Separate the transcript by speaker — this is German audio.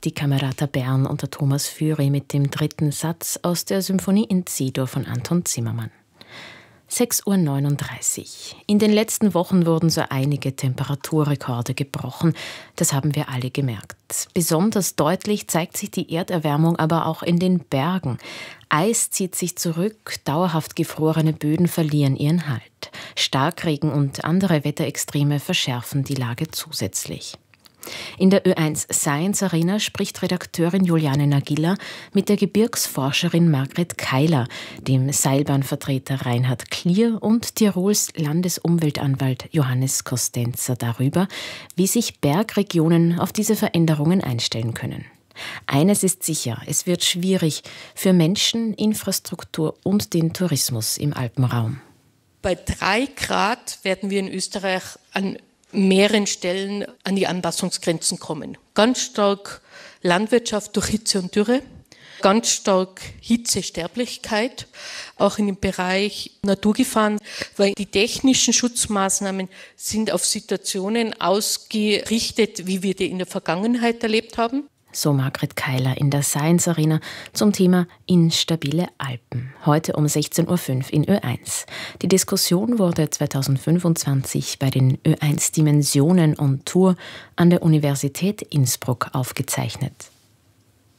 Speaker 1: Die Camerata Bern unter Thomas Füry mit dem 3. Satz aus der Symphonie in C-Dur von Anton Zimmermann. 6:39 Uhr. In den letzten Wochen wurden so einige Temperaturrekorde gebrochen. Das haben wir alle gemerkt. Besonders deutlich zeigt sich die Erderwärmung aber auch in den Bergen. Eis zieht sich zurück, dauerhaft gefrorene Böden verlieren ihren Halt. Starkregen und andere Wetterextreme verschärfen die Lage zusätzlich. In der Ö1 Science Arena spricht Redakteurin Juliane Nagila mit der Gebirgsforscherin Margret Keiler, dem Seilbahnvertreter Reinhard Klier und Tirols Landesumweltanwalt Johannes Costenza darüber, wie sich Bergregionen auf diese Veränderungen einstellen können. Eines ist sicher, es wird schwierig für Menschen, Infrastruktur und den Tourismus im Alpenraum.
Speaker 2: Bei 3 Grad werden wir in Österreich an mehreren Stellen an die Anpassungsgrenzen kommen. Ganz stark Landwirtschaft durch Hitze und Dürre, ganz stark Hitzesterblichkeit, auch in dem Bereich Naturgefahren, weil die technischen Schutzmaßnahmen sind auf Situationen ausgerichtet, wie wir die in der Vergangenheit erlebt haben.
Speaker 1: So Margret Keiler in der Science Arena zum Thema instabile Alpen. Heute um 16:05 Uhr in Ö1. Die Diskussion wurde 2025 bei den Ö1 Dimensionen on Tour an der Universität Innsbruck aufgezeichnet.